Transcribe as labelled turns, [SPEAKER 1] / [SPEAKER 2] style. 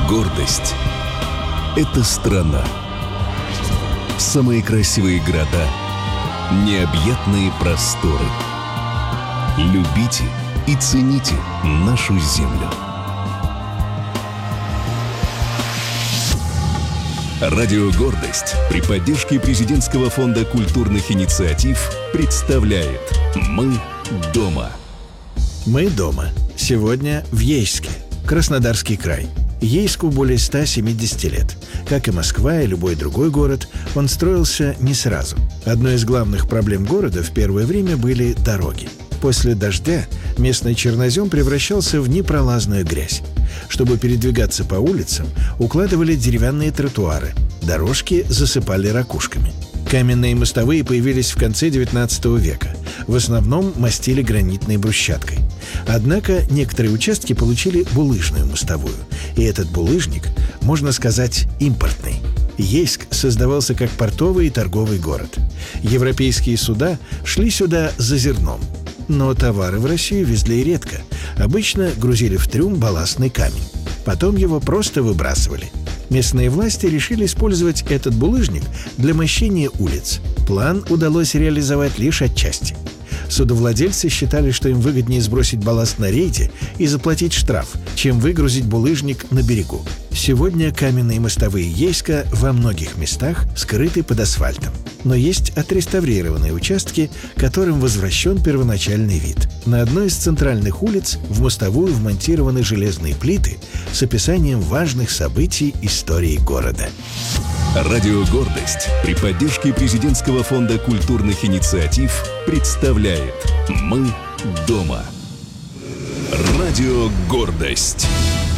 [SPEAKER 1] Гордость – это страна. Самые красивые города, необъятные просторы. Любите и цените нашу землю. Радио «Гордость» при поддержке Президентского фонда культурных инициатив представляет «Мы дома».
[SPEAKER 2] Мы дома. Сегодня в Ейске, Краснодарский край. Ейску более 170 лет. Как и Москва и любой другой город, он строился не сразу. Одной из главных проблем города в первое время были дороги. После дождя местный чернозем превращался в непролазную грязь. Чтобы передвигаться по улицам, укладывали деревянные тротуары, дорожки засыпали ракушками. Каменные мостовые появились в конце XIX века. В основном мастили гранитной брусчаткой. Однако некоторые участки получили булыжную мостовую. И этот булыжник, можно сказать, импортный. Ейск создавался как портовый и торговый город. Европейские суда шли сюда за зерном. Но товары в Россию везли редко. Обычно грузили в трюм балластный камень. Потом его просто выбрасывали. Местные власти решили использовать этот булыжник для мощения улиц. План удалось реализовать лишь отчасти. Судовладельцы считали, что им выгоднее сбросить балласт на рейде и заплатить штраф, чем выгрузить булыжник на берегу. Сегодня каменные мостовые Ейска во многих местах скрыты под асфальтом. Но есть отреставрированные участки, которым возвращен первоначальный вид. На одной из центральных улиц в мостовую вмонтированы железные плиты с описанием важных событий истории города.
[SPEAKER 1] Радио «Гордость» при поддержке Президентского фонда культурных инициатив представляет «Мы дома». Радио «Гордость».